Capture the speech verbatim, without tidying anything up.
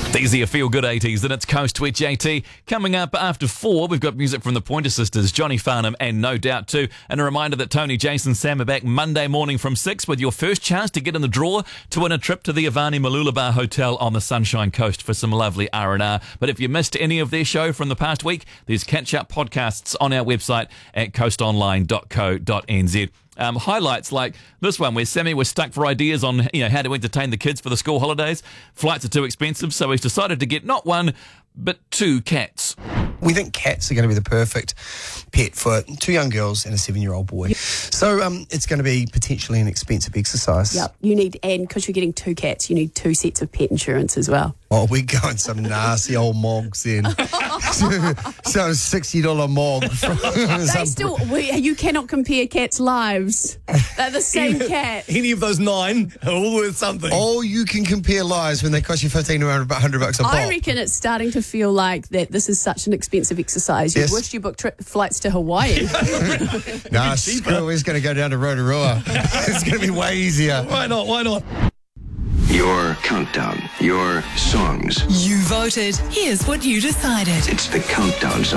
These are your feel-good eighties, and it's Coast with J T. Coming up after four, we've got music from the Pointer Sisters, Johnny Farnham and No Doubt too. And a reminder that Tony, Jason, Sam are back Monday morning from six with your first chance to get in the draw to win a trip to the Avani Mooloolaba Hotel on the Sunshine Coast for some lovely R and R. But if you missed any of their show from the past week, there's catch-up podcasts on our website at coast online dot co dot n z. Um, highlights like this one where Sammy was stuck for ideas on you know how to entertain the kids for the school holidays. Flights are too expensive, so he's decided to get not one, but two cats. We think cats are going to be the perfect pet for two young girls and a seven-year-old boy. So um, it's going to be potentially an expensive exercise. Yep, you need, and because you're getting two cats, you need two sets of pet insurance as well. Oh, we're going some nasty old mogs then. So a sixty dollars mog. From they still, we, you cannot compare cats' lives. They're the same cat. Any of those nine are all worth something. Oh, you can compare lives when they cost you fifteen or one hundred bucks a pop. I reckon it's starting to feel like that this is such an expensive exercise. You Yes. wish you booked tri- flights to Hawaii. Nah, screw, we're just going to go down to Rotorua. It's going to be way easier. Why not? Why not? Your countdown, your songs. You voted. Here's what you decided. It's the Countdown Zone.